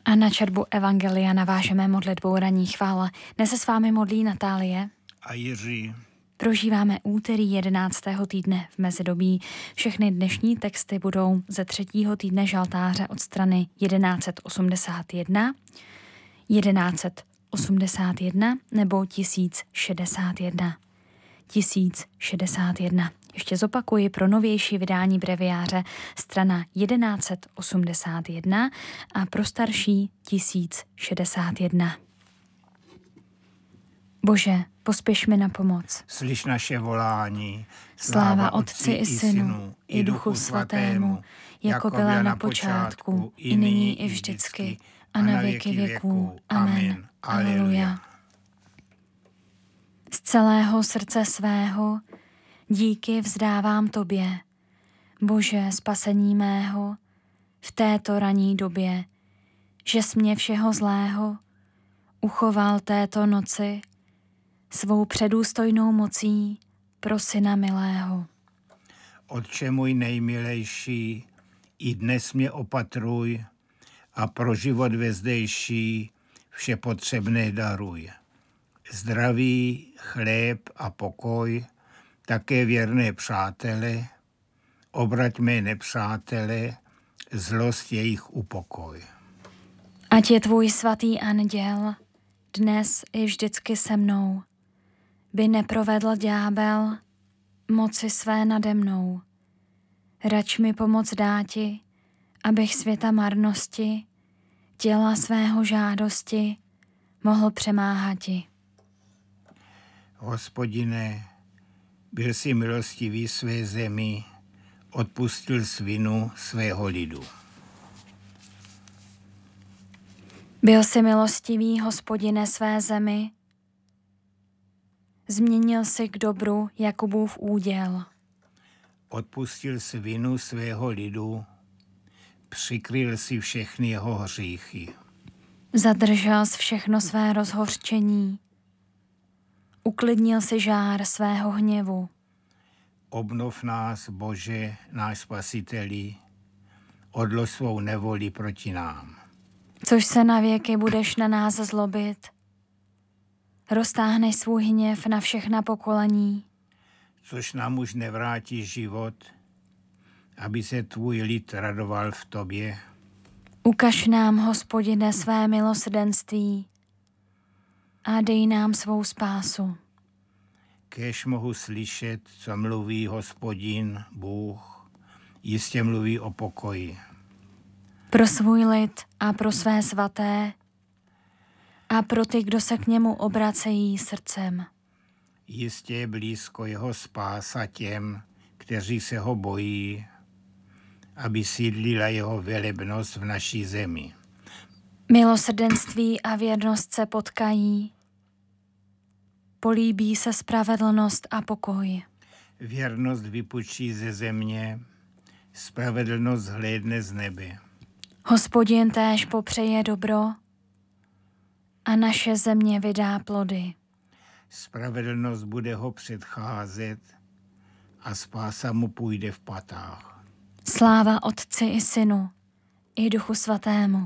A na četbu Evangelia navážeme modlitbou ranní chvála. Dnes se s vámi modlí Natálie a Jiří. Prožíváme úterý 11. týdne v mezidobí. Všechny dnešní texty budou ze 3. týdne žaltáře od strany 1181, 1181 nebo 1061. 1061. Ještě zopakuji pro novější vydání breviáře strana 1181 a pro starší 1061. Bože, pospěš mi na pomoc. Slyš naše volání. Sláva Otci i Synu, i Duchu Svatému, jako byla na počátku, i nyní, i vždycky, a na věky věků. Amen. Aleluja. Z celého srdce svého díky vzdávám tobě, Bože, spasení mého, v této ranní době, že jsi mě všeho zlého uchoval této noci svou předůstojnou mocí pro Syna milého. Otče můj nejmilejší, i dnes mě opatruj a pro život vezdejší vše potřebné daruj. Zdraví, chléb a pokoj, také věrné přátele, obrať mé nepřátele, zlost jejich upokoj. Ať je tvůj svatý anděl dnes i vždycky se mnou, by neprovedl ďábel moci své nade mnou. Rač mi pomoc dáti, abych světa marnosti, těla svého žádosti mohl přemáhati. Hospodine, byl jsi milostivý své zemi, odpustil vinu svého lidu. Byl jsi milostivý, Hospodine, své zemi, změnil si k dobru Jakubův úděl. Odpustil si vinu svého lidu, přikryl si všechny jeho hříchy. Zadržel jsi všechno své rozhořčení, uklidnil si žár svého hněvu. Obnov nás, Bože, náš Spasiteli, odlož svou nevoli proti nám. Což se na věky budeš na nás zlobit, roztáhneš svůj hněv na všechna pokolení. Což nám už nevrátí život, aby se tvůj lid radoval v tobě. Ukaž nám, Hospodine, své milosrdenství a dej nám svou spásu. Kéž mohu slyšet, co mluví Hospodin, Bůh, jistě mluví o pokoji. Pro svůj lid a pro své svaté a pro ty, kdo se k němu obracejí srdcem. Jistě je blízko jeho spása těm, kteří se ho bojí, aby sídlila jeho velebnost v naší zemi. Milosrdenství a věrnost se potkají, políbí se spravedlnost a pokoj. Věrnost vypučí ze země, spravedlnost hlédne z nebe. Hospodin též popřeje dobro a naše země vydá plody. Spravedlnost bude ho předcházet a spása mu půjde v patách. Sláva Otci i Synu, i Duchu Svatému.